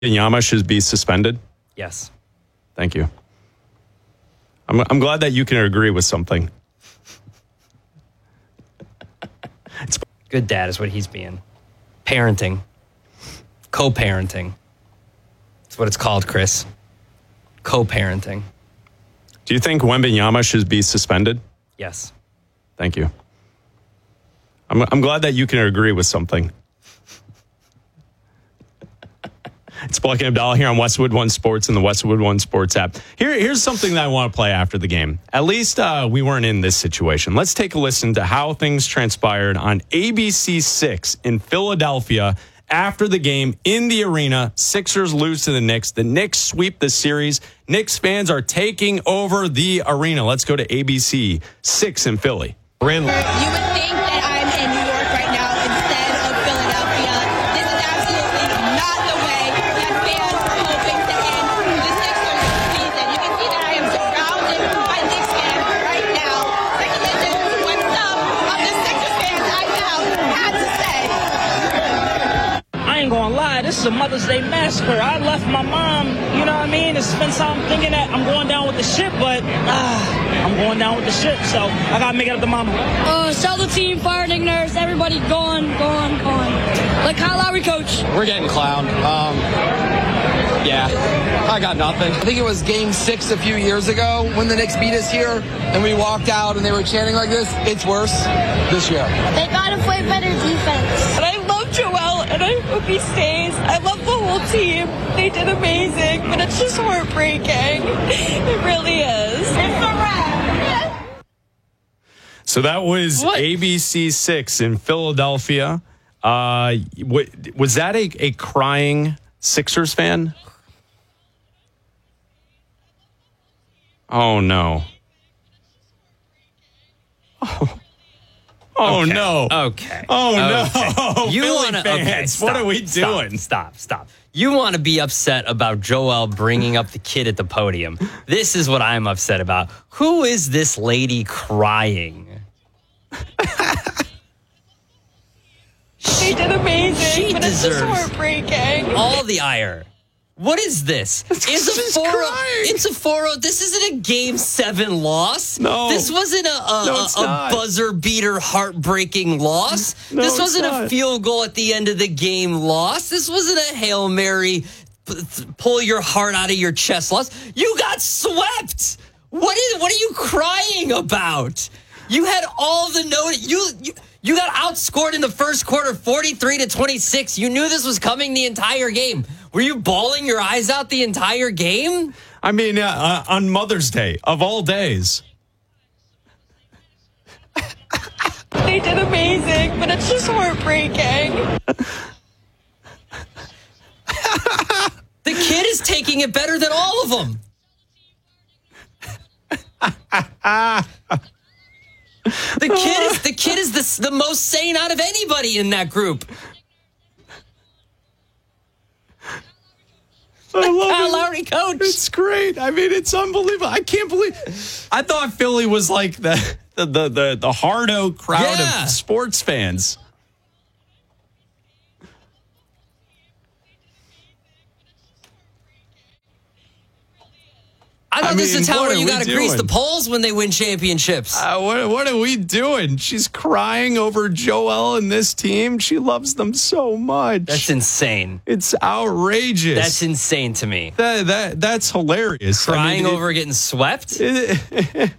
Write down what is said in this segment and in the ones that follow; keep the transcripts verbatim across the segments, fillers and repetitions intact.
Wembanyama should be suspended? Yes. Thank you. I'm, I'm glad that you can agree with something. It's good dad is what he's being. Parenting. Co-parenting. That's what it's called, Chris. Co-parenting. Do you think Wembanyama should be suspended? Yes. Thank you. I'm, I'm glad that you can agree with something. It's Black and Abdallah here on Westwood One Sports and the Westwood One Sports app. Here, here's something that I want to play after the game. At least uh, we weren't in this situation. Let's take a listen to how things transpired on A B C six in Philadelphia after the game in the arena. Sixers lose to the Knicks. The Knicks sweep the series. Knicks fans are taking over the arena. Let's go to A B C six in Philly. You would think that I'm in New York right now instead of Philadelphia. This is absolutely not the way that fans are hoping to end the Sixers season. You can see that I am surrounded by Knicks fans right now. Take a listen to what some of the Sixers fans I know had to say. I ain't gonna lie, this is a Mother's Day massacre. I left my mom, you know what I mean, to spend time thinking that I'm going down with the ship, but ah. I'm going down with the ship, so I gotta make it up to mama. Uh, sell the team, fire Nick Nurse, everybody gone, gone, gone. Like Kyle Lowry, coach. We're getting clowned. Um, yeah, I got nothing. I think it was game six a few years ago when the Knicks beat us here, and we walked out and they were chanting like this. It's worse this year. They gotta play better defense. And I love Joel, and I hope he stays. I love the whole team. They did amazing, but it's just heartbreaking. It really is. It's a wrap. So that was what? A B C six in Philadelphia. Uh, was that a, a crying Sixers fan? Oh, no. Oh, oh okay. no. Okay. Oh, okay. no. You Philly wanna, fans, okay, stop, what are we doing? Stop, stop, stop. You want to be upset about Joel bringing up the kid at the podium. This is what I'm upset about. Who is this lady crying? They did amazing, she but it's just deserves heartbreaking. All the ire. What is this? It's a four oh. It's a four oh. This isn't a game seven loss. No. This wasn't a, a, no, a, a buzzer beater, heartbreaking loss. No, this wasn't not. a field goal at the end of the game loss. This wasn't a Hail Mary, p- pull your heart out of your chest loss. You got swept. What is? What are you crying about? You had all the note. You, you you got outscored in the first quarter, forty-three to twenty-six. You knew this was coming the entire game. Were you bawling your eyes out the entire game? I mean, uh, uh, on Mother's Day, of all days. They did amazing, but it's just heartbreaking. The kid is taking it better than all of them. The kid is the kid is the, the most sane out of anybody in that group. I love Kyle it. Lowry, coach. It's great. I mean, it's unbelievable. I can't believe. I thought Philly was like the the the the, the hardo crowd Yeah. of sports fans. I thought I this mean, is how what where are you we got to grease the doing? polls when they win championships. Uh, what what are we doing? She's crying over Joel and this team. She loves them so much. That's insane. It's outrageous. That's insane to me. that that that's hilarious. Crying I mean, over getting swept? It,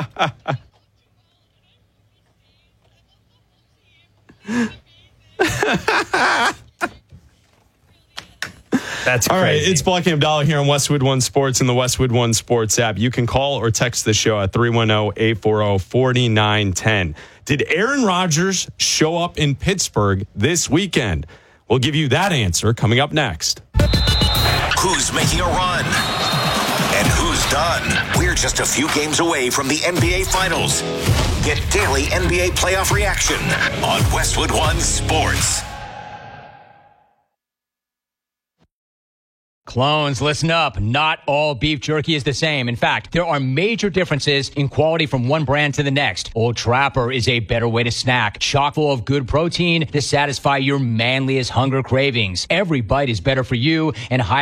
That's All right, crazy. it's Black and Abdallah here on Westwood One Sports and the Westwood One Sports app. You can call or text the show at three one zero, eight four zero, four nine one zero. Did Aaron Rodgers show up in Pittsburgh this weekend? We'll give you that answer coming up next. Who's making a run? And who's done? We're just a few games away from the N B A Finals. Get daily N B A playoff reaction on Westwood One Sports. Clones, listen up. Not all beef jerky is the same. In fact, there are major differences in quality from one brand to the next. Old Trapper is a better way to snack, chock full of good protein to satisfy your manliest hunger cravings. Every bite is better for you and higher